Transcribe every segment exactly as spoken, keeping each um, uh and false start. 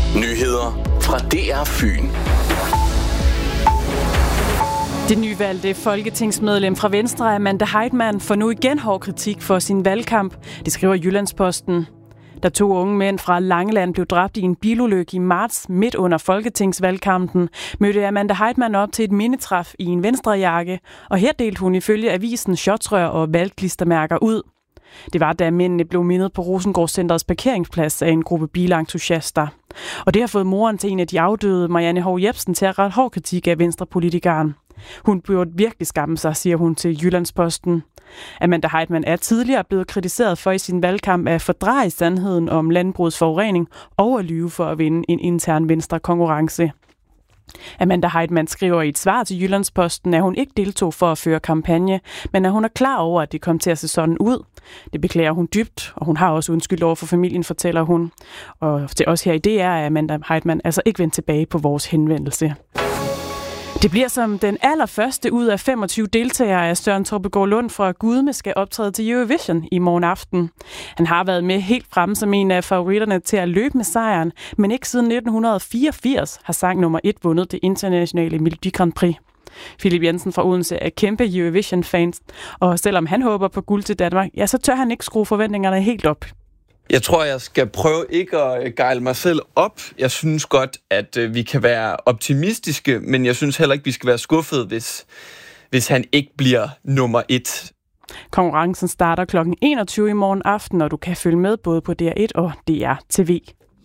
Nyheder fra D R Fyn. Det nyvalgte folketingsmedlem fra Venstre, Amanda Heitmann, får nu igen hård kritik for sin valgkamp. Det skriver Jyllandsposten. Da to unge mænd fra Langeland blev dræbt i en bilulykke i marts midt under folketingsvalgkampen, mødte Amanda Heitmann op til et mindetræf i en venstrejakke, og her delte hun ifølge avisen shotsrør og valgklistermærker ud. Det var, da mændene blev mindet på Rosengårdscenterets parkeringsplads af en gruppe bilentusiaster. Og det har fået moren til en af de afdøde, Marianne Hov Jebsen, til at rette hård kritik af venstrepolitikeren. Hun burde virkelig skamme sig, siger hun til Jyllandsposten. Amanda Heitmann er tidligere blevet kritiseret for i sin valgkamp at fordreje sandheden om landbrugets forurening og at lyve for at vinde en intern venstre-konkurrence. Amanda Heitmann skriver i et svar til Jyllandsposten, at hun ikke deltog for at føre kampagne, men at hun er klar over, at det kom til at se sådan ud. Det beklager hun dybt, og hun har også undskyldt over for familien, fortæller hun. Og til os her i D R er Amanda Heitmann altså ikke vendt tilbage på vores henvendelse. Det bliver som den allerførste ud af femogtyve deltagere af Søren Troppegaard Lund fra Gudme skal optræde til Eurovision i morgen aften. Han har været med helt fremme som en af favoritterne til at løbe med sejren, men ikke siden nitten fireogfirs har sang nummer et vundet det internationale Melodi Grand Prix. Philip Jensen fra Odense er kæmpe Eurovision-fans, og selvom han håber på guld til Danmark, ja, så tør han ikke skrue forventningerne helt op. Jeg tror, jeg skal prøve ikke at gejle mig selv op. Jeg synes godt, at vi kan være optimistiske, men jeg synes heller ikke, vi skal være skuffede, hvis, hvis han ikke bliver nummer et. Konkurrencen starter klokken enogtyve i morgen aften, og du kan følge med både på D R et og D R T V.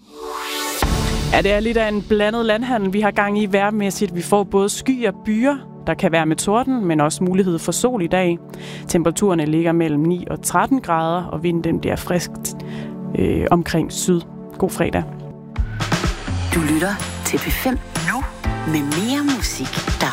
Ja, det er lidt af en blandet landhandel, vi har gang i vejrmæssigt. Vi får både sky og byer. Der kan være med torden, men også mulighed for sol i dag. Temperaturerne ligger mellem ni og tretten grader, og vinden bliver friskt øh, omkring syd. God fredag. Du lytter til P fem nu med mere musik. Der